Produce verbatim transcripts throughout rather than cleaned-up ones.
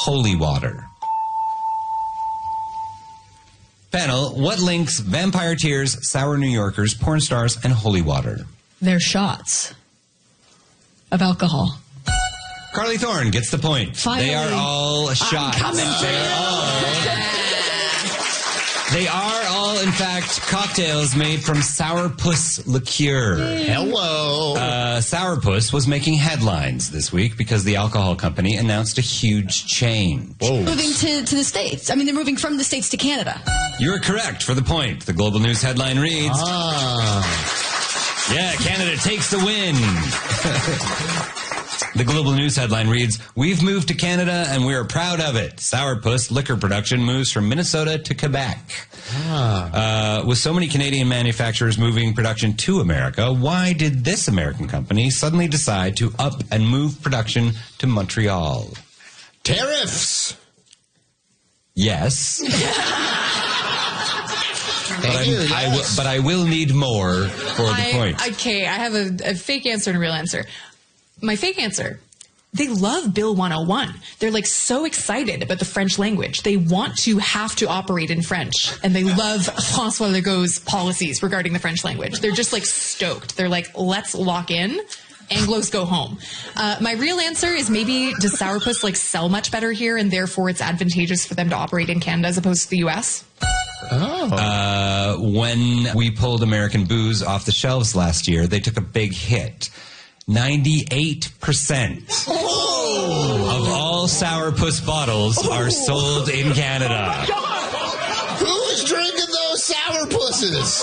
holy water. Panel, what links vampire tears, sour New Yorkers, porn stars, and holy water? They're shots of alcohol. Carly Thorne gets the point. Finally. They are all shots. I'm coming for they, are all, they are all, in fact, cocktails made from sourpuss liqueur. Hello. Uh, sourpuss was making headlines this week because the alcohol company announced a huge change. Whoa. Moving to, to the States. I mean, they're moving from the States to Canada. You're correct for the point. The Global News headline reads, Ah. yeah, Canada takes the win. The Global News headline reads, we've moved to Canada and we're proud of it. Sourpuss liquor production moves from Minnesota to Quebec. Ah. Uh, with so many Canadian manufacturers moving production to America, why did this American company suddenly decide to up and move production to Montreal? Tariffs. Yes. But, Thank I'm, you, I will, yes. but I will need more for the I, point. Okay, I have a, a fake answer and a real answer. My fake answer, they love Bill one oh one. They're like so excited about the French language. They want to have to operate in French. And they love François Legault's policies regarding the French language. They're just like stoked. They're like, let's lock in. Anglos go home. Uh, my real answer is maybe does sourpuss like sell much better here and therefore it's advantageous for them to operate in Canada as opposed to the U S? Oh. Uh, when we pulled American booze off the shelves last year, they took a big hit. ninety-eight percent Oh. of all sourpuss bottles are sold in Canada. Who is drinking those sourpusses?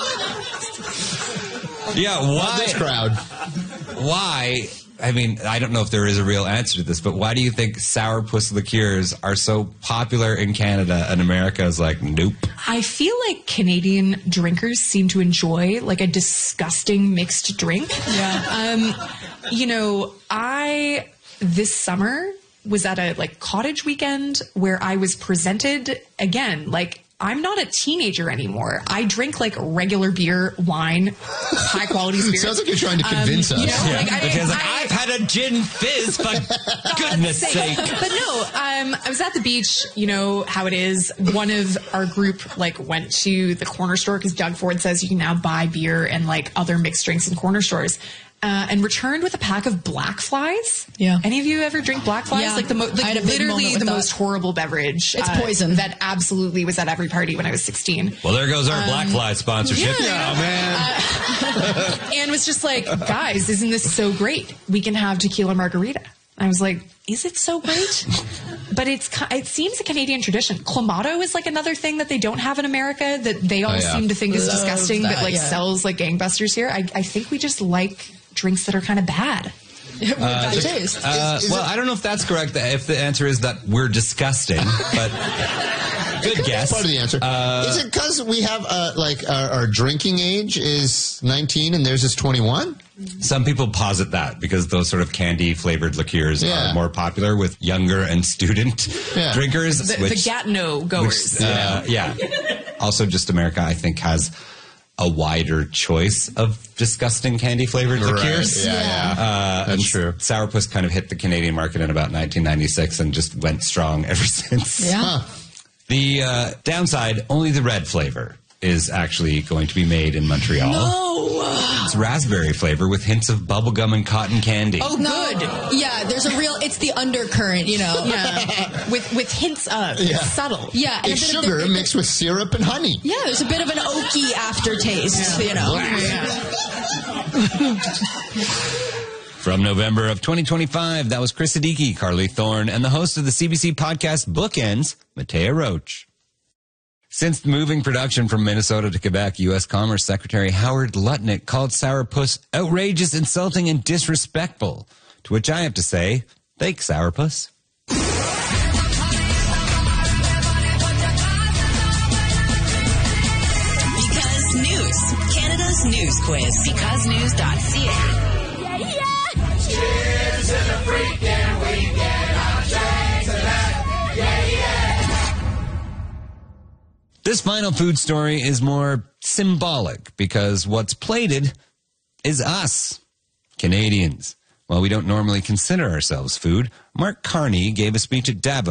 Yeah, why? This crowd. Why? I mean, I don't know if there is a real answer to this, but why do you think sourpuss liqueurs are so popular in Canada and America is like, nope? I feel like Canadian drinkers seem to enjoy like a disgusting mixed drink. Yeah. Um, you know, I this summer was at a like cottage weekend where I was presented again, like I'm not a teenager anymore. I drink like regular beer, wine, high quality spirits. Sounds like you're trying to convince um, us. You know, Yeah, like, I, because like, I, I've had a gin fizz, for goodness sake. But no, um, I was at the beach, you know how it is. One of our group like went to the corner store because Doug Ford says you can now buy beer and like other mixed drinks in corner stores. Uh, and returned with a pack of Black Flies. Yeah. Any of you ever drink Black Flies? Yeah. Like the mo- like I had a big literally moment with the that. most horrible beverage. It's poison. That absolutely was at every party when I was sixteen. Well, there goes our Black Fly sponsorship. yeah. Oh, man. And was just like, guys, isn't this so great? We can have tequila margarita. I was like, is it so great? But it's it seems a Canadian tradition. Clamato is like another thing that they don't have in America that they all Oh, yeah. seem to think is Love disgusting, that, but like yeah. sells like gangbusters here. I, I think we just like drinks that are kind of bad. With bad taste. Uh, Is- is well, it- I don't know if that's correct. If the answer is that we're disgusting, but good guess. Part of the answer. Uh, is it because we have, uh, like, our, our drinking age is nineteen and theirs is twenty-one? Some people posit that because those sort of candy flavored liqueurs Yeah. are more popular with younger and student Yeah. drinkers. The, which, the Gatineau goers. which, uh, yeah. Also, just America, I think, has a wider choice of disgusting candy flavored liqueurs. Yeah, yeah. Uh, That's and true. Sourpuss kind of hit the Canadian market in about nineteen ninety-six and just went strong ever since. Yeah. Huh. The uh, downside, only the red flavor is actually going to be made in Montreal. Oh, It's raspberry flavor with hints of bubblegum and cotton candy. Oh, no. good. Yeah, there's a real, it's the undercurrent, you know. Yeah. with with hints of Yeah. subtle. Yeah. and It's a bit of- sugar there- mixed with syrup and honey. Yeah, there's a bit of an oaky aftertaste, you know. From November of twenty twenty-five, that was Chris Siddiqui, Carly Thorne, and the host of the C B C podcast Bookends, Matea Roach. Since moving production from Minnesota to Quebec, U S Commerce Secretary Howard Lutnick called sourpuss outrageous, insulting, and disrespectful. To which I have to say, thanks, sourpuss. Because News, Canada's news quiz. because news dot c a. Cheers to the freaking weekend. I'm Jay to that. Yeah, yeah. This final food story is more symbolic because what's plated is us, Canadians. While we don't normally consider ourselves food, Mark Carney gave a speech at Davos